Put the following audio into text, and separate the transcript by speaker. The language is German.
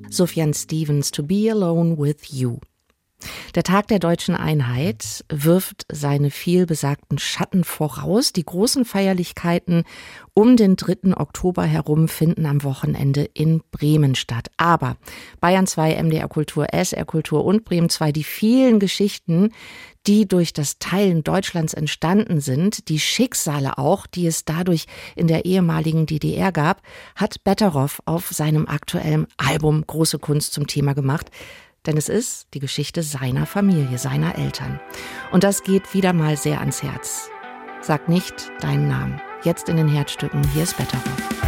Speaker 1: Sufjan Stevens, To Be Alone with You. Der Tag der deutschen Einheit wirft seine vielbesagten Schatten voraus. Die großen Feierlichkeiten um den 3. Oktober herum finden am Wochenende in Bremen statt. Aber Bayern 2, MDR Kultur, SR Kultur und Bremen 2, die vielen Geschichten, die durch das Teilen Deutschlands entstanden sind, die Schicksale auch, die es dadurch in der ehemaligen DDR gab, hat Betteroff auf seinem aktuellen Album Große Kunst zum Thema gemacht. Denn es ist die Geschichte seiner Familie, seiner Eltern. Und das geht wieder mal sehr ans Herz. Sag nicht deinen Namen. Jetzt in den Herzstücken, hier ist Betteroff.